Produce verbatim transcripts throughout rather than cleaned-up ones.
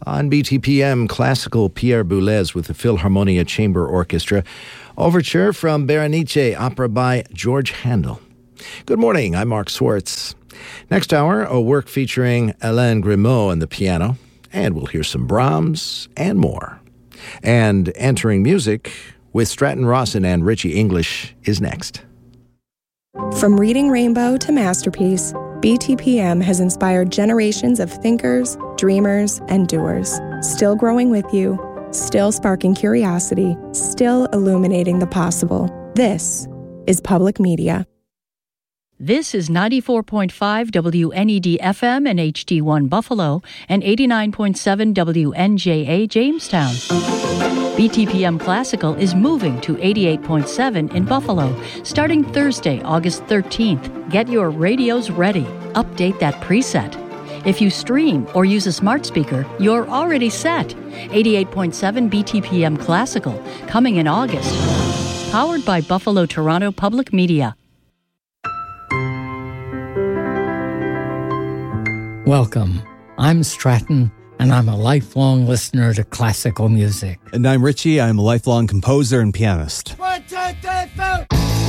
On B T P M, classical Pierre Boulez with the Philharmonia Chamber Orchestra. Overture from Berenice, opera by George Handel. Good morning, I'm Mark Swartz. Next hour, a work featuring Alain Grimaud on the piano, and we'll hear some Brahms and more. And entering music with Stratton Rawson and Richie English is next. From Reading Rainbow to Masterpiece, B T P M has inspired generations of thinkers, dreamers, and doers, still growing with you, still sparking curiosity, still illuminating the possible. This is Public Media. This is ninety-four point five W N E D F M and H D one Buffalo and eighty-nine point seven W N J A Jamestown. B T P M Classical is moving to eighty-eight point seven in Buffalo starting Thursday, August thirteenth. Get your radios ready. Update that preset. If you stream or use a smart speaker, you're already set. eighty-eight point seven B T P M Classical, coming in August. Powered by Buffalo Toronto Public Media. Welcome. I'm Stratton, and I'm a lifelong listener to classical music. And I'm Richie. I'm a lifelong composer and pianist. One, two, three, four.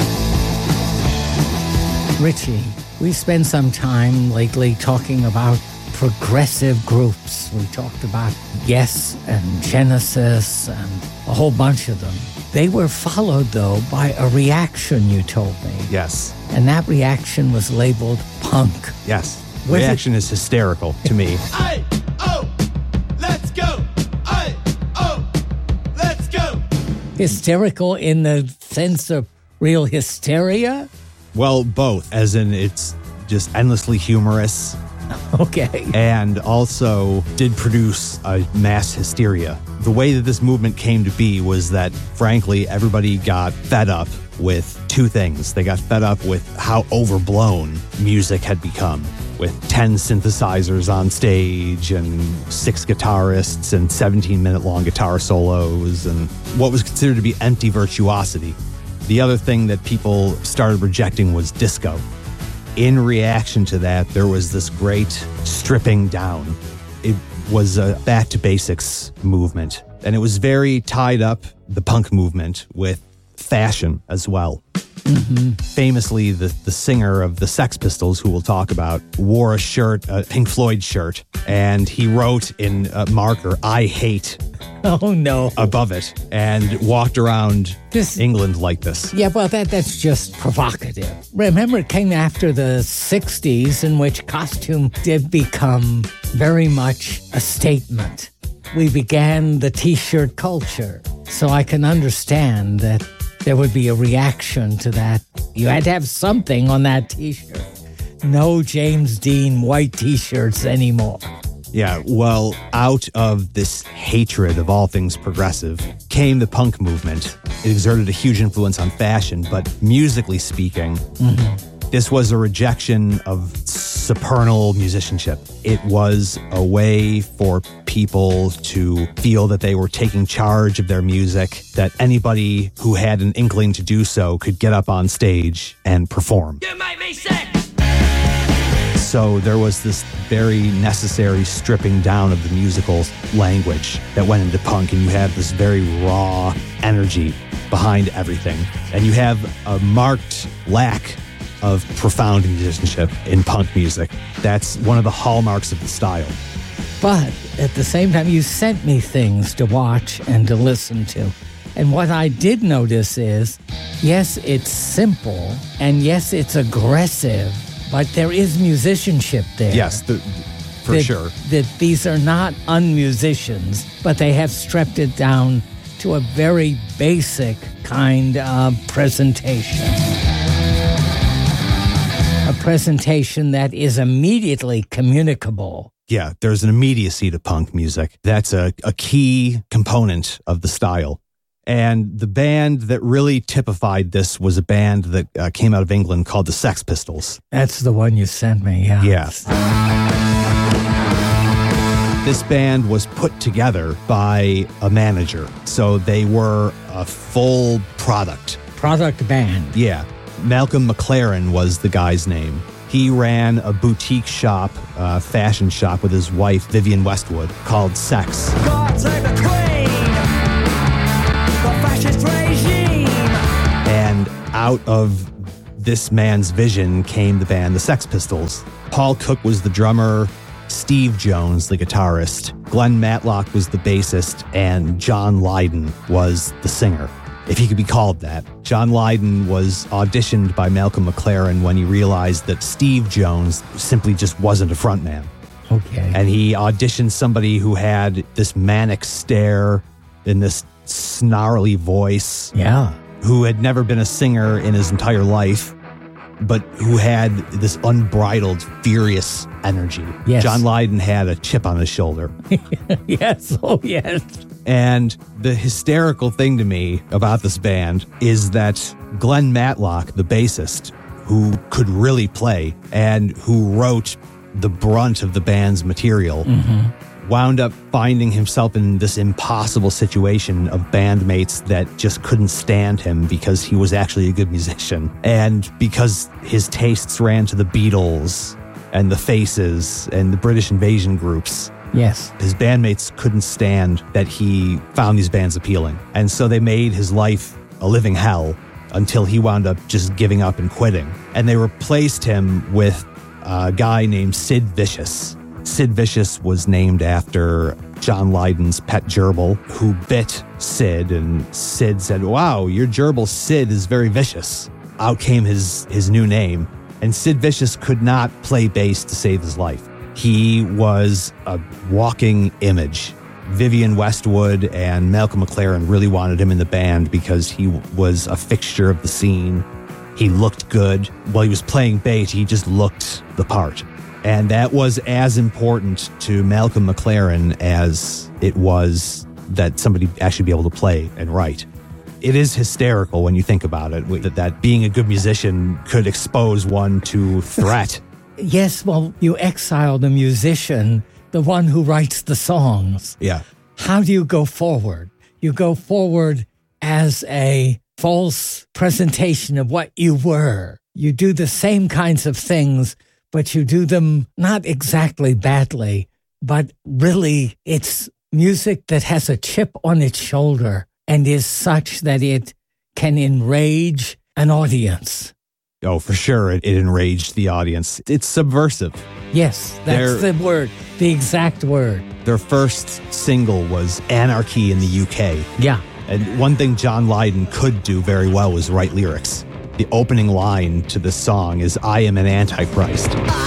Richie, we spent some time lately talking about progressive groups. We talked about Yes and Genesis and a whole bunch of them. They were followed, though, by a reaction, you told me. Yes. And that reaction was labeled punk. Yes. Was reaction it? is hysterical to me. Aye, oh, let's go. Aye, oh, let's go. Hysterical in the sense of real hysteria? Well, both, as in it's just endlessly humorous. Okay. And also did produce a mass hysteria. The way that this movement came to be was that, frankly, everybody got fed up with two things. They got fed up with how overblown music had become, with ten synthesizers on stage and six guitarists and seventeen-minute long guitar solos and what was considered to be empty virtuosity. The other thing that people started rejecting was disco. In reaction to that, there was this great stripping down. It was a back to basics movement, and it was very tied up, the punk movement, with fashion as well. Mm-hmm. Famously, the, the singer of the Sex Pistols, who we'll talk about, wore a shirt, a Pink Floyd shirt, and he wrote in a marker, "I hate," oh no, above it, and walked around this, England like this. Yeah, well, that that's just provocative. Remember, it came after the sixties, in which costume did become very much a statement. We began the T-shirt culture, so I can understand that there would be a reaction to that. You had to have something on that T-shirt. No James Dean white T-shirts anymore. Yeah, well, out of this hatred of all things progressive came the punk movement. It exerted a huge influence on fashion, but musically speaking, mm-hmm. this was a rejection of supernal musicianship. It was a way for people to feel that they were taking charge of their music, that anybody who had an inkling to do so could get up on stage and perform. You make me sick! So there was this very necessary stripping down of the musical language that went into punk, and you have this very raw energy behind everything. And you have a marked lack of profound musicianship in punk music. That's one of the hallmarks of the style. But at the same time, you sent me things to watch and to listen to. And what I did notice is, yes, it's simple, and yes, it's aggressive, but there is musicianship there. Yes, the, for that, sure. That these are not unmusicians, but they have stripped it down to a very basic kind of presentation. A presentation that is immediately communicable. Yeah, there's an immediacy to punk music. That's a, a key component of the style. And the band that really typified this was a band that uh, came out of England called the Sex Pistols. That's the one you sent me, yeah. Yes. This band was put together by a manager, so they were a full product. Product band. Yeah. Malcolm McLaren was the guy's name. He ran a boutique shop, uh, fashion shop with his wife, Vivienne Westwood, called Sex. God save the queen, the fascist regime. And out of this man's vision came the band The Sex Pistols. Paul Cook was the drummer, Steve Jones, the guitarist, Glenn Matlock was the bassist, and John Lydon was the singer, if he could be called that. John Lydon was auditioned by Malcolm McLaren when he realized that Steve Jones simply just wasn't a frontman. Okay. And he auditioned somebody who had this manic stare and this snarly voice, Yeah. who had never been a singer in his entire life, but who had this unbridled, furious energy. Yes. John Lydon had a chip on his shoulder. Yes. Oh, yes. And the hysterical thing to me about this band is that Glenn Matlock, the bassist, who could really play and who wrote the brunt of the band's material, mm-hmm. wound up finding himself in this impossible situation of bandmates that just couldn't stand him because he was actually a good musician. And because his tastes ran to the Beatles and the Faces and the British Invasion groups, Yes. his bandmates couldn't stand that he found these bands appealing. And so they made his life a living hell until he wound up just giving up and quitting. And they replaced him with a guy named Sid Vicious. Sid Vicious was named after John Lydon's pet gerbil, who bit Sid, and Sid said, "Wow, your gerbil Sid is very vicious." Out came his, his new name, and Sid Vicious could not play bass to save his life. He was a walking image. Vivienne Westwood and Malcolm McLaren really wanted him in the band because he was a fixture of the scene. He looked good. While he was playing bass, he just looked the part. And that was as important to Malcolm McLaren as it was that somebody actually be able to play and write. It is hysterical when you think about it, that, that being a good musician could expose one to threat. Yes, well, you exile the musician, the one who writes the songs. Yeah. How do you go forward? You go forward as a false presentation of what you were. You do the same kinds of things, but you do them not exactly badly, but really it's music that has a chip on its shoulder and is such that it can enrage an audience. Oh, for sure, it, it enraged the audience. It's subversive. Yes, that's They're- the word, the exact word. Their first single was Anarchy in the U K. Yeah. And one thing John Lydon could do very well was write lyrics. The opening line to this song is, "I am an Antichrist."